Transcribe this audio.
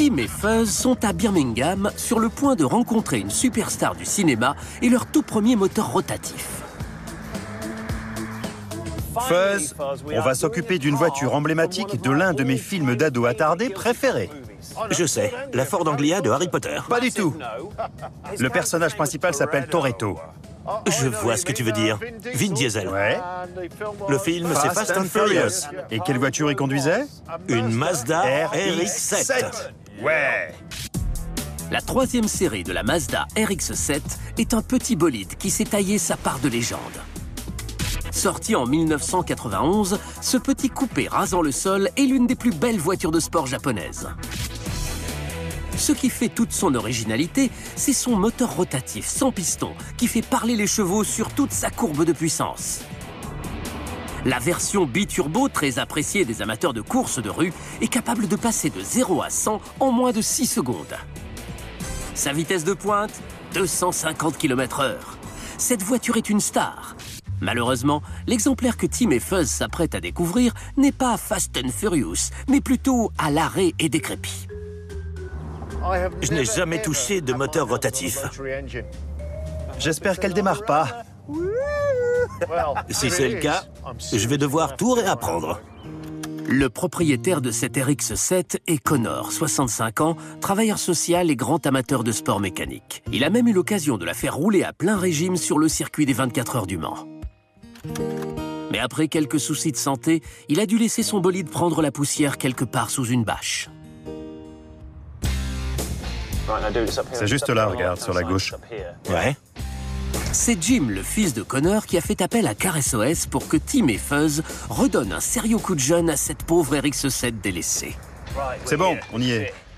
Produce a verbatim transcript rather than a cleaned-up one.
Tim et Fuzz sont à Birmingham sur le point de rencontrer une superstar du cinéma et leur tout premier moteur rotatif. Fuzz, on va s'occuper d'une voiture emblématique de l'un de mes films d'ado attardés préférés. Je sais, la Ford Anglia de Harry Potter. Pas du tout. Le personnage principal s'appelle Toretto. Je vois ce que tu veux dire. Vin Diesel. Ouais. Le film, c'est Fast and Furious. Et quelle voiture il conduisait? Une Mazda R X sept. Ouais. La troisième série de la Mazda R X sept est un petit bolide qui s'est taillé sa part de légende. Sorti en mille neuf cent quatre-vingt-onze, ce petit coupé rasant le sol est l'une des plus belles voitures de sport japonaises. Ce qui fait toute son originalité, c'est son moteur rotatif sans piston qui fait parler les chevaux sur toute sa courbe de puissance. La version biturbo, très appréciée des amateurs de courses de rue, est capable de passer de zéro à cent en moins de six secondes. Sa vitesse de pointe, deux cent cinquante kilomètres heure. Cette voiture est une star. Malheureusement, l'exemplaire que Tim et Fuzz s'apprêtent à découvrir n'est pas Fast and Furious, mais plutôt à l'arrêt et décrépit. Je n'ai jamais touché de moteur rotatif. J'espère qu'elle démarre pas. Si c'est le cas, je vais devoir tout réapprendre. Le propriétaire de cette R X sept est Connor, soixante-cinq ans, travailleur social et grand amateur de sport mécanique. Il a même eu l'occasion de la faire rouler à plein régime sur le circuit des vingt-quatre heures du Mans. Mais après quelques soucis de santé, il a dû laisser son bolide prendre la poussière quelque part sous une bâche. C'est juste là, regarde, sur la gauche. Ouais. C'est Jim, le fils de Connor, qui a fait appel à Car S O S pour que Tim et Fuzz redonnent un sérieux coup de jeune à cette pauvre R X sept délaissée. C'est bon, on y est.